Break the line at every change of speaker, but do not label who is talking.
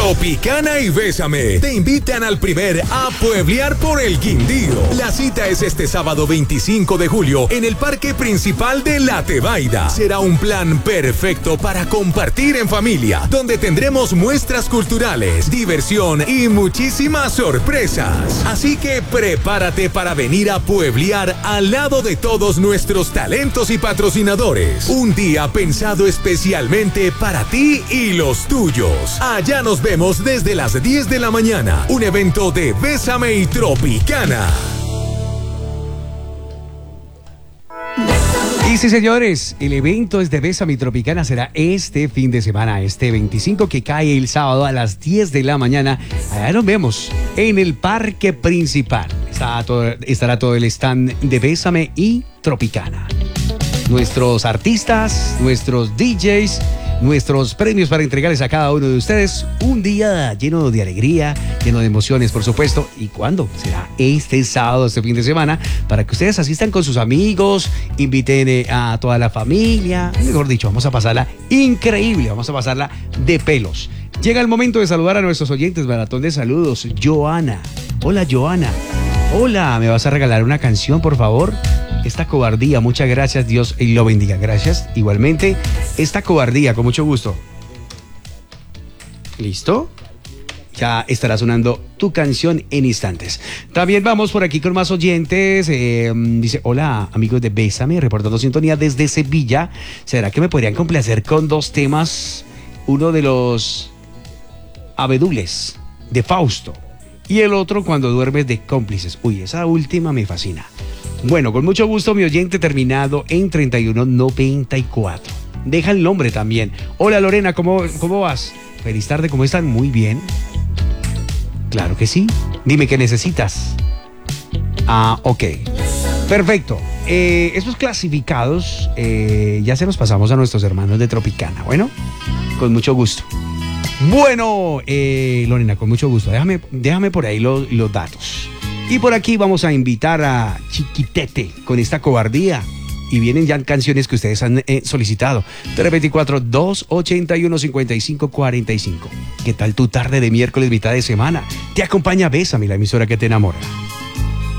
Tropicana y Bésame te invitan al primer A Pueblear por el Quindío. La cita es este sábado 25 de julio en el Parque Principal de La Tebaida. Será un plan perfecto para compartir en familia, donde tendremos muestras culturales, diversión y muchísimas sorpresas. Así que prepárate para venir a pueblear al lado de todos nuestros talentos y patrocinadores. Un día pensado especialmente para ti y los tuyos. Allá nos vemos desde las 10 de la mañana. Un evento de Bésame y Tropicana.
Y sí, señores, el evento es de Bésame y Tropicana, será este fin de semana, este 25 que cae el sábado a las 10 de la mañana. Allá nos vemos en el Parque Principal. Estará todo el stand de Bésame y Tropicana. Nuestros artistas, nuestros DJs, nuestros premios para entregarles a cada uno de ustedes. Un día lleno de alegría, lleno de emociones, por supuesto. ¿Y cuándo? Será este sábado, este fin de semana, para que ustedes asistan con sus amigos, inviten a toda la familia. Mejor dicho, vamos a pasarla increíble, vamos a pasarla de pelos. Llega el momento de saludar a nuestros oyentes. Maratón de saludos. Joana. Hola, Joana. Hola, ¿me vas a regalar una canción, por favor? Esta cobardía, muchas gracias, Dios lo bendiga. Gracias, igualmente. Esta cobardía, con mucho gusto. ¿Listo? Ya estará sonando tu canción en instantes. También vamos por aquí con más oyentes. Dice, hola, amigos de Bésame, reportando sintonía desde Sevilla. ¿Será que me podrían complacer con dos temas? Uno de los abedules de Fausto y el otro Cuando duermes de Cómplices. Uy, esa última me fascina. Bueno, con mucho gusto, mi oyente terminado en 3194. Deja el nombre también. Hola, Lorena, ¿cómo vas? Feliz tarde, ¿cómo están? Muy bien. Claro que sí. Dime qué necesitas. Ah, ok. Perfecto. Estos clasificados ya se los pasamos a nuestros hermanos de Tropicana. Bueno, con mucho gusto. Bueno, Lorena, con mucho gusto. Déjame por ahí los datos. Y por aquí vamos a invitar a Chiquitete con esta cobardía. Y vienen ya canciones que ustedes han solicitado. 324-281-5545. ¿Qué tal tu tarde de miércoles, mitad de semana? Te acompaña Bésame, la emisora que te enamora.